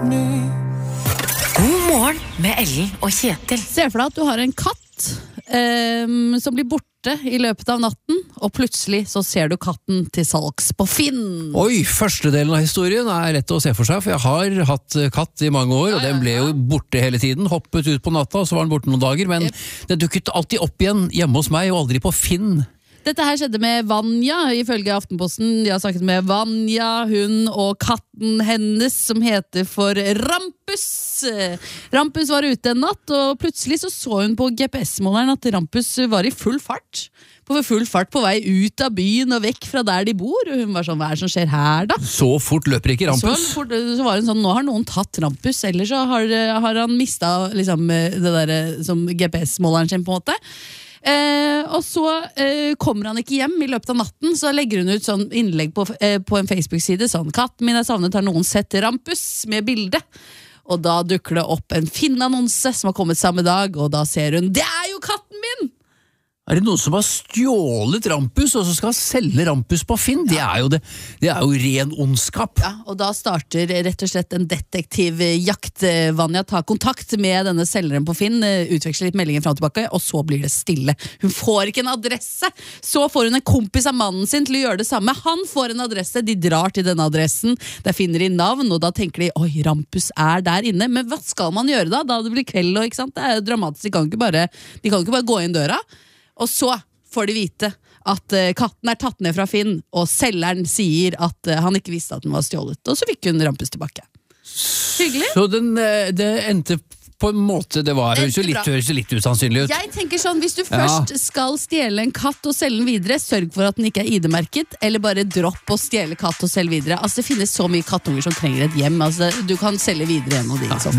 God morgen med Ellen og Kjetil. Se for deg at du har en katt som blir borte i løpet av natten, og plutselig så ser du katten til salgs på Finn. Oi, første delen av historien er lett å se for seg, for jeg har hatt katt i mange år, og den ble jo borte hele tiden, hoppet ut på natta, og så var den borte noen dager, men den dukket alltid opp igjen hjemme hos meg, og aldri på Finn. Dette her skjedde med Vanja, ifølge Aftenposten. De har snakket med Vanja, hun og katten hennes, som heter for Rampus. Rampus var ute en natt, og plutselig så hun på GPS-måleren at Rampus var i full fart. På vei ut av byen og vekk fra der de bor. Og hun var sånn, hva er det som skjer her da? Så fort løper ikke Rampus. Så var hun sånn, nå har noen tatt Rampus, eller så har han mistet liksom, det der som GPS-måleren sin på en måte. Og så kommer han ikke hjem i løpet av natten. Så legger hun ut sånn innlegg på en Facebook-side sånn, katten min er savnet, har noen sett Rampus med bilde. Og da dukker det opp en Finn-annonse som har kommet samme dag, og da ser hun, det er jo katten min! Er det noen som har stjålet Rampus, og så skal selge Rampus på Finn? Det er jo ren ondskap. Ja, og da starter rett og slett en detektivjakt. Vanja tar kontakt med denne selgeren på Finn, utveksler litt meldinger frem og tilbake, og så blir det stille. Hun får ikke en adresse. Så får hun en kompis av mannen sin til å gjøre det samme. Han får en adresse, de drar til denne adressen, der finner de navn, og da tenker de, oi, Rampus er der inne. Men hva skal man gjøre da? Da det blir kveld, og ikke sant? Det er jo dramatisk, de kan ikke bare gå inn døra. Og så får de vite at katten er tatt ned fra Finn, og selgeren sier at han ikke visste at den var stjålet. Og så fikk hun Rampus tilbake. Hyggelig. Så det endte på en måte, det høres jo litt usannsynlig ut. Jeg tenker sånn, hvis du først skal stjele en katt og selge den videre, sørg for at den ikke er ID-merket, eller bare dropp å stjele katt og selge videre. Altså, det finnes så mye kattunger som trenger et hjem. Altså, du kan selge videre en av de.